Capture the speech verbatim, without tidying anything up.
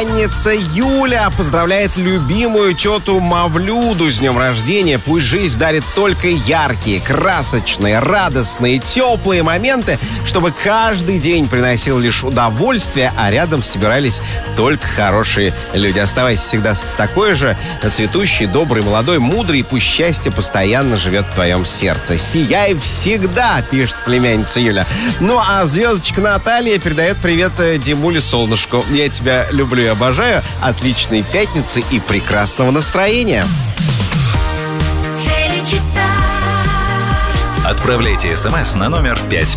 племянница Юля поздравляет любимую тету Мавлюду с днем рождения. Пусть жизнь дарит только яркие, красочные, радостные, теплые моменты, чтобы каждый день приносил лишь удовольствие, а рядом собирались только хорошие люди. Оставайся всегда такой же цветущий, добрый, молодой, мудрый, и пусть счастье постоянно живет в твоем сердце. Сияй всегда, пишет племянница Юля. Ну, а звездочка Наталья передает привет Димуле Солнышку. Я тебя люблю и обожаю. Отличной пятницы и прекрасного настроения. Отправляйте смс на номер пять